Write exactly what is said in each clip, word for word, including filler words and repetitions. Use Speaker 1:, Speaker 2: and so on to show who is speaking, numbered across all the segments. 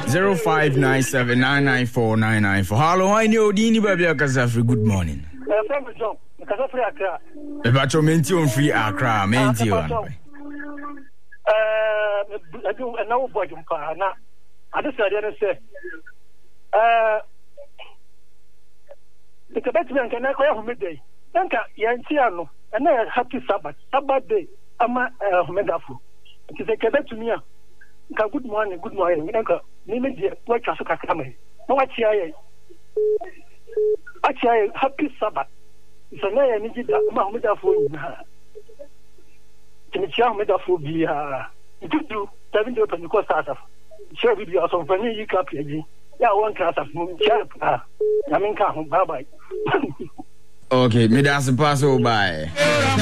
Speaker 1: zero five nine seven nine nine four nine nine four. Hello, I know Dini Baby Akasafri. Good morning.
Speaker 2: Akasafri Accra.
Speaker 1: Ebacho menti on free Accra, menti on.
Speaker 2: Uh, I do a no boy jumpa na. I just said say. Uh, the Quebecian can I call midday. Thank you, Yantiano, and I happy Sabbath, Sabbath day. Ama Homedafu. It is a Quebec to me. Good morning, good morning. Name what Chasuka Kame. No, what I actually happy Sabbath. It's a name I need Mahomedafu. Timicha Medafu be a do seven to open the course of share with you some funny you cap. Yeah, one class of moon sharp. I mean, come, bye bye.
Speaker 1: Okay, me that's pass over by.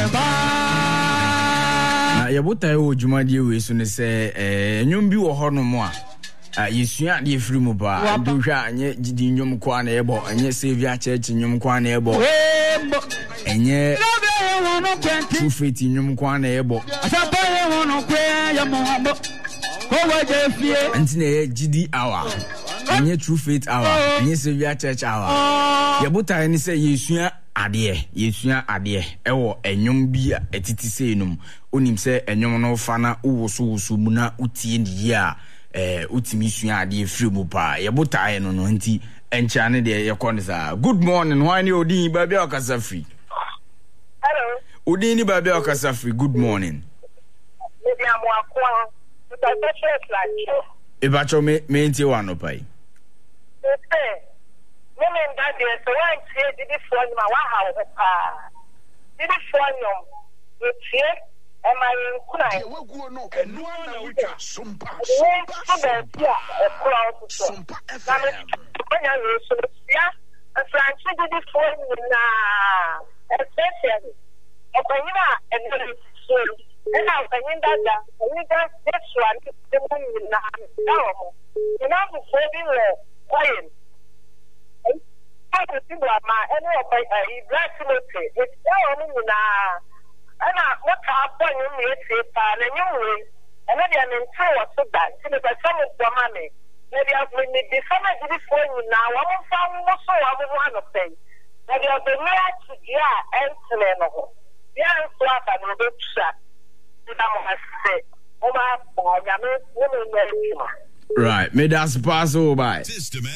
Speaker 1: Na yabuta e ojumadi we so ne se eh nwom bi wo ho no mo a yesua de free mu ba do hwa anye gidi nwom kwa na ebo anye Savior Church nwom kwa na ebo enye True Faith nwom kwa na ebo asapa ye ho no kwa ya mo bo ko waje fie anti na gidi hour enye True Faith hour enye Savior Church hour yabuta ni se yesua ade yesua ade ewo enwom bi a etiti sei num onim se enwom no fa na uwoso woso mu na utie ndi a eh utimi sua ade free mu pa yebotae no no nti encha ne de yekɔ sa. Good morning, why ni odin ba bia okasa free.
Speaker 3: Hello
Speaker 1: odin ni ba bia okasa free. Good morning.
Speaker 3: Maybe I'm akwa but I just like you
Speaker 1: e ba cho me me nti wa no pai
Speaker 3: okay women that there so one say did it for my wa ha ho pa did it for you you tie e ma yin kuna e waguo no enu na wutwa sumpa sumpa ya e kura o so sumpa fm onya we so ya e franchi did it for you na especially e kwanyina e no so e na kwanyinda da kwanyinda this one the money na dawo you know for be quiet I think that my any of my black military it's all in na ana what happen in me say pa na you and then I'm in tower so that see the some of the money maybe I've been the summer did for you now I'm found so I'm one of them maybe I've been made to yeah and no yeah so I can do that I'm say oh my God I'm woman.
Speaker 1: Right, me that's pass over by.